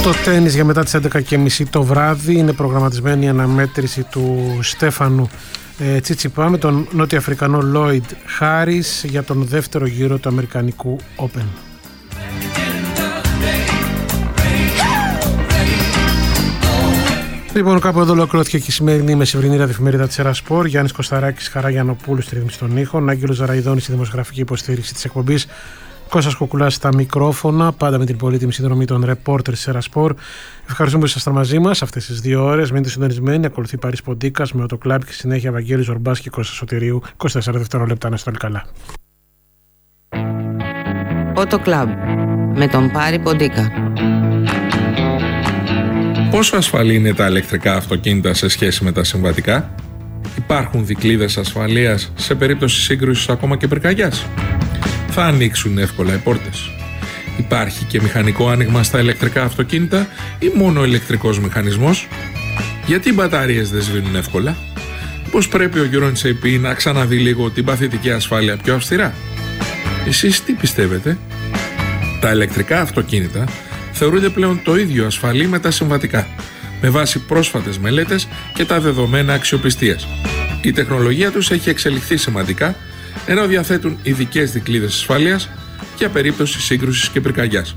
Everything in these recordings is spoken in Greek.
Στο τένις για μετά τις 11.30 το βράδυ είναι προγραμματισμένη η αναμέτρηση του Στέφανου Τσιτσιπά με τον Νότιο Αφρικανό Λόιντ Χάρις για τον δεύτερο γύρο του Αμερικανικού Open. Λοιπόν, κάπου εδώ ολοκληρώθηκε και η σημερινή μεσημβρινή ραδιοφημερίδα της Ερασπορ. Γιάννης Κωσταράκης, Χαρά Γιαννοπούλου στη ρύθμιση των ήχων, Άγγελος Ζαραϊδόνης στη δημοσιογραφική υποστήριξη της εκπομπής, Κώστας Κοκουλάς στα μικρόφωνα, πάντα με την πολύτιμη συνδρομή των ρεπόρτερ της Ερασπορ. Ευχαριστούμε που ήσασταν μαζί μας αυτές τις 2 ώρες. Μείνετε συντονισμένοι. Ακολουθεί Πάρης Ποντίκας με Οτοκλάμπ και συνέχεια Βαγγέλης Ζορμπάς και Κώστας Σωτηρίου. 24 δευτερόλεπτα να είστε όλοι καλά. Οτοκλάμπ με τον Πάρη Ποντίκα. Πόσο ασφαλή είναι τα ηλεκτρικά αυτοκίνητα σε σχέση με τα συμβατικά? Υπάρχουν δικλείδες ασφαλείας σε περίπτωση σύγκρουσης ακόμα και πυρκαγιάς? Θα ανοίξουν εύκολα οι πόρτες? Υπάρχει και μηχανικό άνοιγμα στα ηλεκτρικά αυτοκίνητα ή μόνο ηλεκτρικός μηχανισμός? Γιατί οι μπαταρίες δεν σβήνουν εύκολα? Πώς πρέπει ο Euro NCAP να ξαναδεί λίγο την παθητική ασφάλεια πιο αυστηρά? Εσείς τι πιστεύετε? Τα ηλεκτρικά αυτοκίνητα θεωρούνται πλέον το ίδιο ασφαλή με τα συμβατικά, με βάση πρόσφατες μελέτες και τα δεδομένα αξιοπιστίας. Η τεχνολογία τους έχει εξελιχθεί σημαντικά, ενώ διαθέτουν ειδικές δικλείδες ασφαλείας για περίπτωση σύγκρουσης και πυρκαγιάς.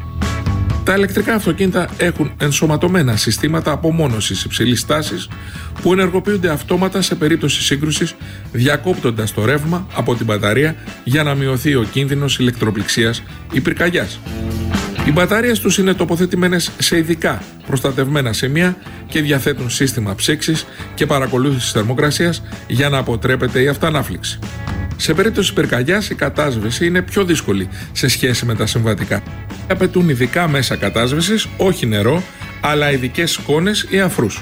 Τα ηλεκτρικά αυτοκίνητα έχουν ενσωματωμένα συστήματα απομόνωσης υψηλής τάσης που ενεργοποιούνται αυτόματα σε περίπτωση σύγκρουσης, διακόπτοντας το ρεύμα από την μπαταρία για να μειωθεί ο κίνδυνος ηλεκτροπληξίας ή πυρκαγιάς. Οι μπαταρίες τους είναι τοποθετημένες σε ειδικά προστατευμένα σημεία και διαθέτουν σύστημα ψήξης και παρακολούθησης θερμοκρασίας για να αποτρέπεται η αυτανάφλιξη. Σε περίπτωση πυρκαγιάς η κατάσβεση είναι πιο δύσκολη σε σχέση με τα συμβατικά. Απαιτούν ειδικά μέσα κατάσβεσης, όχι νερό, αλλά ειδικές σκόνες ή αφρούς.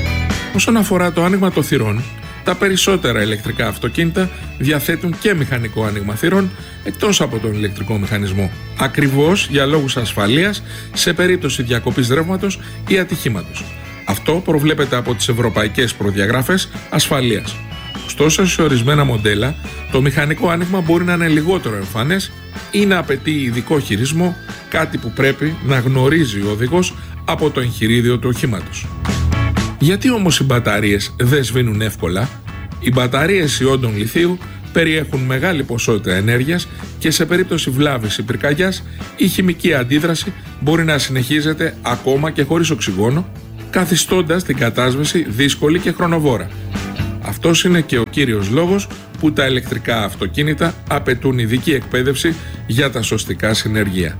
Όσον αφορά το άνοιγμα των θυρών, τα περισσότερα ηλεκτρικά αυτοκίνητα διαθέτουν και μηχανικό άνοιγμα θυρών εκτός από τον ηλεκτρικό μηχανισμό, ακριβώς για λόγους ασφαλείας σε περίπτωση διακοπής ρεύματος ή ατυχήματος. Αυτό προβλέπεται από τις ευρωπαϊκές προδιαγραφές ασφαλείας. Ωστόσο, σε ορισμένα μοντέλα, το μηχανικό άνοιγμα μπορεί να είναι λιγότερο εμφανές ή να απαιτεί ειδικό χειρισμό, κάτι που πρέπει να γνωρίζει ο οδηγός από το εγχειρίδιο του οχήματος. Γιατί όμως οι μπαταρίες δεν σβήνουν εύκολα? Οι μπαταρίες ιόντων λιθίου περιέχουν μεγάλη ποσότητα ενέργειας και σε περίπτωση βλάβης ή πυρκαγιάς η χημική αντίδραση μπορεί να συνεχίζεται ακόμα και χωρίς οξυγόνο, καθιστώντας την κατάσβεση δύσκολη και χρονοβόρα. Αυτός είναι και ο κύριος λόγος που τα ηλεκτρικά αυτοκίνητα απαιτούν ειδική εκπαίδευση για τα σωστικά συνεργεία.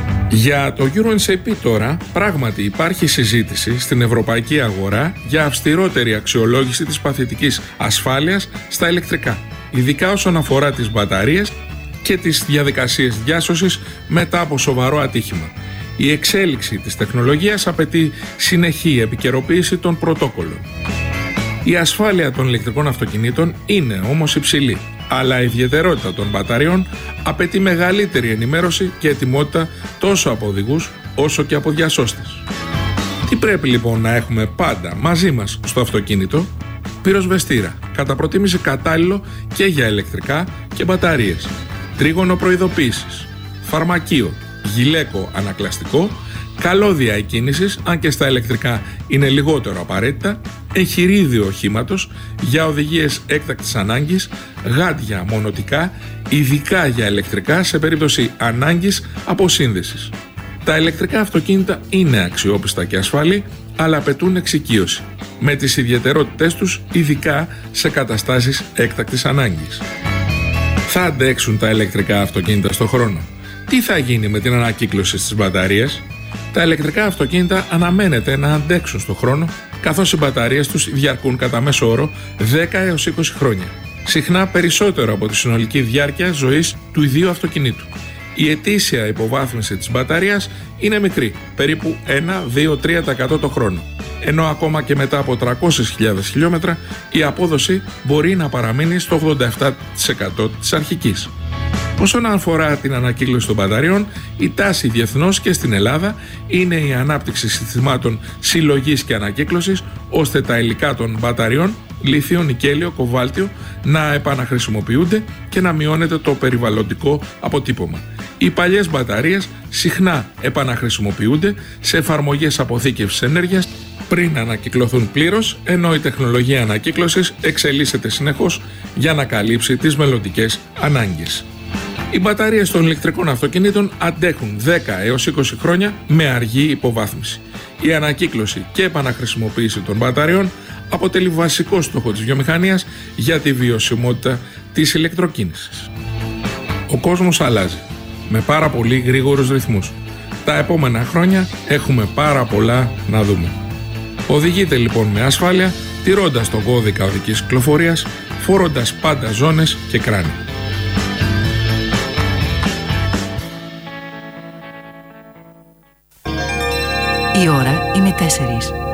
Για το Euro NCAP τώρα, πράγματι υπάρχει συζήτηση στην ευρωπαϊκή αγορά για αυστηρότερη αξιολόγηση της παθητικής ασφάλειας στα ηλεκτρικά, ειδικά όσον αφορά τις μπαταρίες και τις διαδικασίες διάσωσης μετά από σοβαρό ατύχημα. Η εξέλιξη της τεχνολογίας απαιτεί συνεχή επικαιροποίηση των πρωτόκολλων. Η ασφάλεια των ηλεκτρικών αυτοκινήτων είναι όμως υψηλή, αλλά η ιδιαιτερότητα των μπαταριών απαιτεί μεγαλύτερη ενημέρωση και ετοιμότητα τόσο από οδηγούς όσο και από διασώστες. Τι πρέπει λοιπόν να έχουμε πάντα μαζί μας στο αυτοκίνητο? Πυροσβεστήρα, κατά προτίμηση κατάλληλο και για ηλεκτρικά και μπαταρίες, τρίγωνο προειδοποίησης, φαρμακείο, γυλαίκο ανακλαστικό, καλώδια εκκίνησης, αν και στα ηλεκτρικά είναι λιγότερο απαραίτητα, εγχειρίδιο οχήματος για οδηγίες έκτακτης ανάγκης, γάντια μονοτικά, ειδικά για ηλεκτρικά σε περίπτωση ανάγκης αποσύνδεσης. Τα ηλεκτρικά αυτοκίνητα είναι αξιόπιστα και ασφαλή, αλλά απαιτούν εξοικείωση με τις ιδιαιτερότητές τους, ειδικά σε καταστάσεις έκτακτης ανάγκης. Θα αντέξουν τα ηλεκτρικά αυτοκίνητα στον χρόνο? Τι θα γίνει με την ανακύκλωση στις μπαταρίες? Τα ηλεκτρικά αυτοκίνητα αναμένεται να αντέξουν στον χρόνο, καθώς οι μπαταρίες τους διαρκούν κατά μέσο όρο 10 έως 20 χρόνια. Συχνά περισσότερο από τη συνολική διάρκεια ζωής του ιδίου αυτοκινήτου. Η ετήσια υποβάθμιση της μπαταρίας είναι μικρή, περίπου 1-2-3% το χρόνο. Ενώ ακόμα και μετά από 300.000 χιλιόμετρα η απόδοση μπορεί να παραμείνει στο 87% της αρχικής. Όσον αφορά την ανακύκλωση των μπαταριών, η τάση διεθνώς και στην Ελλάδα είναι η ανάπτυξη συστημάτων συλλογής και ανακύκλωσης, ώστε τα υλικά των μπαταριών, λίθιο, νικέλιο, κοβάλτιο, να επαναχρησιμοποιούνται και να μειώνεται το περιβαλλοντικό αποτύπωμα. Οι παλιές μπαταρίες συχνά επαναχρησιμοποιούνται σε εφαρμογές αποθήκευσης ενέργειας πριν ανακυκλωθούν πλήρως, ενώ η τεχνολογία ανακύκλωσης εξελίσσεται συνεχώς για να καλύψει τις μελλοντικές ανάγκες. Οι μπαταρίες των ηλεκτρικών αυτοκινήτων αντέχουν 10 έως 20 χρόνια με αργή υποβάθμιση. Η ανακύκλωση και επαναχρησιμοποίηση των μπαταριών αποτελεί βασικό στόχο της βιομηχανίας για τη βιωσιμότητα της ηλεκτροκίνησης. Ο κόσμος αλλάζει με πάρα πολύ γρήγορους ρυθμούς. Τα επόμενα χρόνια έχουμε πάρα πολλά να δούμε. Οδηγείτε λοιπόν με ασφάλεια, τηρώντας τον κώδικα οδικής κυκλοφορίας, φορώντας πάντα ζώνες και κράνη. Η ώρα είναι 4.